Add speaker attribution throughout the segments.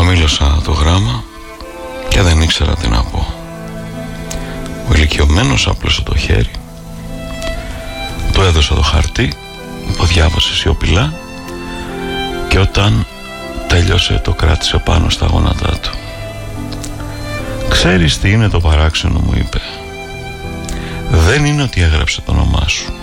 Speaker 1: Χαμήλωσα το γράμμα και δεν ήξερα τι να πω. Ο ηλικιωμένος άπλωσε το χέρι, του έδωσα το χαρτί, το διάβασε σιωπηλά και όταν τέλειωσε το κράτησε πάνω στα γόνατά του. «Ξέρεις τι είναι το παράξενο», μου είπε. «Δεν είναι ότι έγραψε το όνομά σου.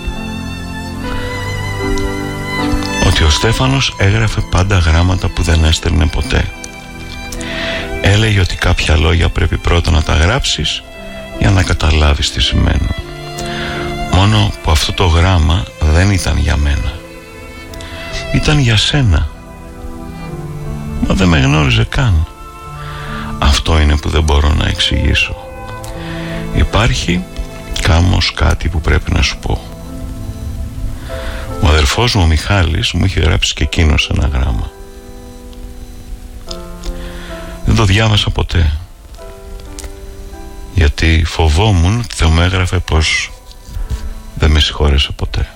Speaker 1: Ότι ο Στέφανος έγραφε πάντα γράμματα που δεν έστελνε ποτέ. Έλεγε ότι κάποια λόγια πρέπει πρώτα να τα γράψεις για να καταλάβεις τι σημαίνουν. Μόνο που αυτό το γράμμα δεν ήταν για μένα. Ήταν για σένα. Μα δεν με γνώριζε καν. Αυτό είναι που δεν μπορώ να εξηγήσω. Υπάρχει κάμως κάτι που πρέπει να σου πω. Ο αδερφός μου ο Μιχάλης μου είχε γράψει και εκείνος ένα γράμμα. Δεν το διάβασα ποτέ, γιατί φοβόμουν ότι θα μου έγραφε πως δεν με συγχώρεσε ποτέ.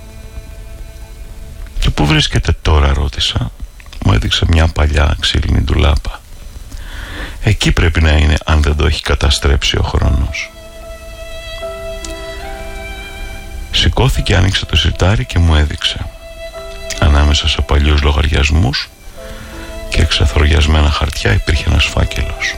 Speaker 1: «Και πού βρίσκεται τώρα?» ρώτησα. Μου έδειξε μια παλιά ξύλινη ντουλάπα. «Εκεί πρέπει να είναι, αν δεν το έχει καταστρέψει ο χρόνος». Σηκώθηκε, άνοιξε το σιτάρι και μου έδειξε. Ανάμεσα σε παλιούς λογαριασμούς και εξαθροριασμένα χαρτιά υπήρχε ένας φάκελος.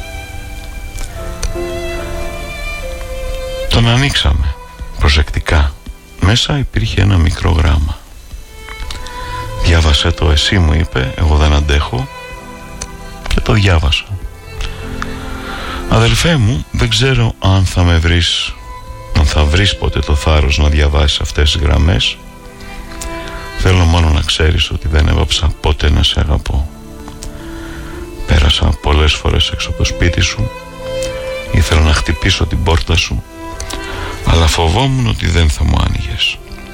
Speaker 1: Τον ανοίξαμε προσεκτικά. Μέσα υπήρχε ένα μικρό γράμμα. «Διάβασέ το εσύ», μου είπε, «εγώ δεν αντέχω». Και το διάβασα. «Αδελφέ μου, δεν ξέρω αν θα με βρεις, αν θα βρεις ποτέ το θάρρος να διαβάσεις αυτές τις γραμμές. Θέλω μόνο να ξέρεις ότι δεν έβαψα ποτέ να σε αγαπώ. Πέρασα πολλές φορές έξω από το σπίτι σου. Ήθελα να χτυπήσω την πόρτα σου, αλλά φοβόμουν ότι δεν θα μου άνοιγες.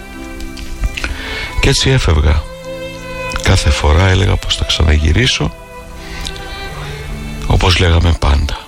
Speaker 1: Κι έτσι έφευγα. Κάθε φορά έλεγα πως θα ξαναγυρίσω, όπως λέγαμε πάντα.